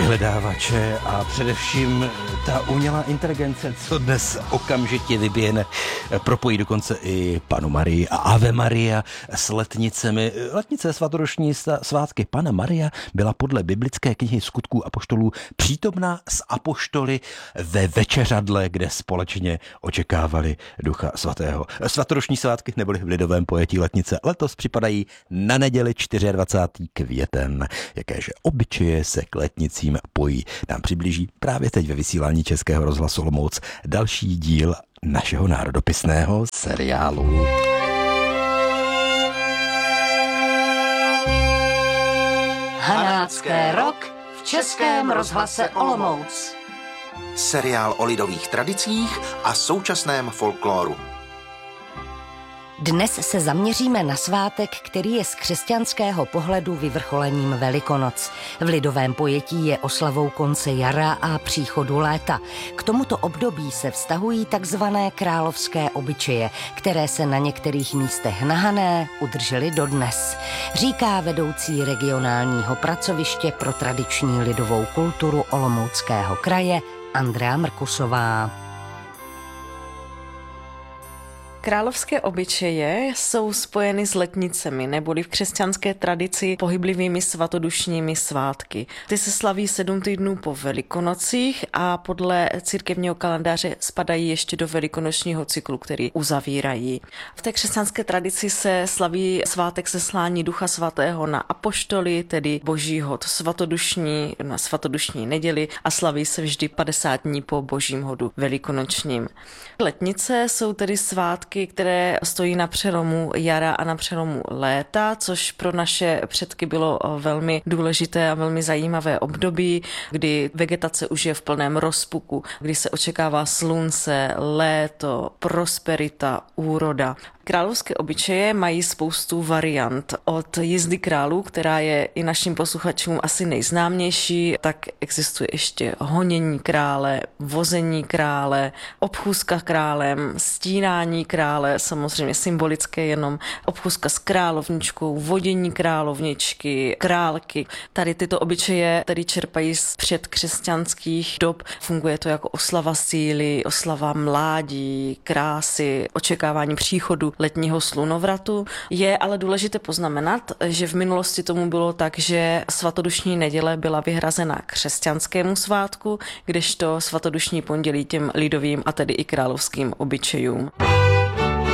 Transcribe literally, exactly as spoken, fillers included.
vyhledávače a především ta umělá inteligence, co dnes okamžitě vyběhne, propojí dokonce i Pannu Marii a Ave Maria s letnicemi. Letnice svátoroční svátky Panna Maria byla podle biblické knihy Skutků apoštolů přítomná s apoštoly ve večeřadle, kde společně očekávali Ducha svatého. Svátoroční svátky neboli v lidovém pojetí letnice letos připadají na neděli dvacátého čtvrtého květen. Jakéže obyčeje se k letnicím pojí, nám přiblíží právě teď ve vysílání Českého rozhlasu Olomouc další díl našeho národopisného seriálu. Hanácké rok v Českém rozhlase Olomouc. Seriál o lidových tradicích a současném folkloru. Dnes se zaměříme na svátek, který je z křesťanského pohledu vyvrcholením Velikonoc. V lidovém pojetí je oslavou konce jara a příchodu léta. K tomuto období se vztahují takzvané královské obyčeje, které se na některých místech na Hané udržely dodnes. Říká vedoucí regionálního pracoviště pro tradiční lidovou kulturu Olomouckého kraje Andrea Mrkusová. Královské obyčeje jsou spojeny s letnicemi, neboli v křesťanské tradici pohyblivými svatodušními svátky. Ty se slaví sedm týdnů po Velikonocích a podle církevního kalendáře spadají ještě do velikonočního cyklu, který uzavírají. V té křesťanské tradici se slaví svátek seslání Ducha svatého na apoštoly, tedy Boží hod svatodušní, na svatodušní neděli a slaví se vždy padesát dní po Božím hodu velikonočním. Letnice jsou tedy svátky, které stojí na přelomu jara a na přelomu léta, což pro naše předky bylo velmi důležité a velmi zajímavé období, kdy vegetace už je v plném rozpuku, kdy se očekává slunce, léto, prosperita, úroda. Královské obyčeje mají spoustu variant. Od jízdy králů, která je i našim posluchačům asi nejznámější, tak existuje ještě honění krále, vození krále, obchůzka králem, stínání krále, samozřejmě symbolické jenom, obchůzka s královničkou, vodění královničky, králky. Tady tyto obyčeje tady čerpají z předkřesťanských dob. Funguje to jako oslava síly, oslava mládí, krásy, očekávání příchodu letního slunovratu. Je ale důležité poznamenat, že v minulosti tomu bylo tak, že svatodušní neděle byla vyhrazena křesťanskému svátku, kdežto svatodušní pondělí těm lidovým a tedy i královským obyčejům.